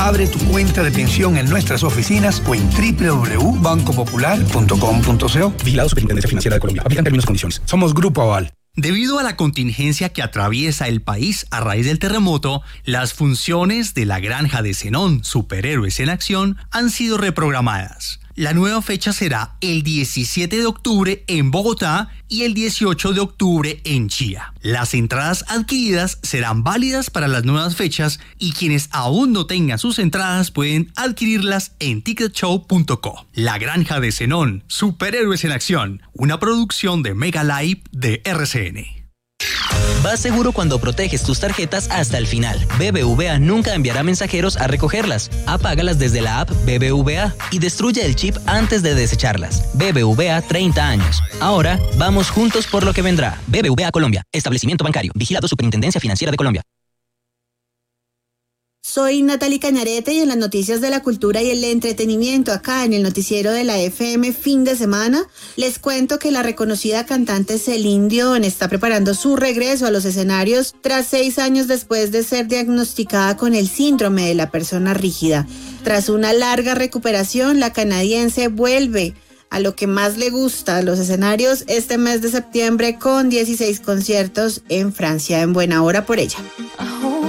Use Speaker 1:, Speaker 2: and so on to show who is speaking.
Speaker 1: Abre tu cuenta de pensión en nuestras oficinas o en www.bancopopular.com.co. Vigilado Superintendencia Financiera de Colombia. Aplican términos y condiciones. Somos Grupo Aval.
Speaker 2: Debido a la contingencia que atraviesa el país a raíz del terremoto, las funciones de la Granja de Zenón, Superhéroes en Acción, han sido reprogramadas. La nueva fecha será el 17 de octubre en Bogotá y el 18 de octubre en Chía. Las entradas adquiridas serán válidas para las nuevas fechas y quienes aún no tengan sus entradas pueden adquirirlas en ticketshow.co. La Granja de Zenón, Superhéroes en Acción, una producción de Mega Live de RCN.
Speaker 3: Vas seguro cuando proteges tus tarjetas hasta el final. BBVA nunca enviará mensajeros a recogerlas. Apágalas desde la app BBVA y destruye el chip antes de desecharlas. BBVA 30 años. Ahora vamos juntos por lo que vendrá. BBVA Colombia. Establecimiento bancario. Vigilado Superintendencia Financiera de Colombia.
Speaker 4: Soy Natalie Cañarete y en las noticias de la cultura y el entretenimiento acá en el noticiero de la FM fin de semana, les cuento que la reconocida cantante Celine Dion está preparando su regreso a los escenarios tras 6 años después de ser diagnosticada con el síndrome de la persona rígida. Tras una larga recuperación, la canadiense vuelve a lo que más le gusta, los escenarios, este mes de septiembre con 16 conciertos en Francia. En buena hora por ella.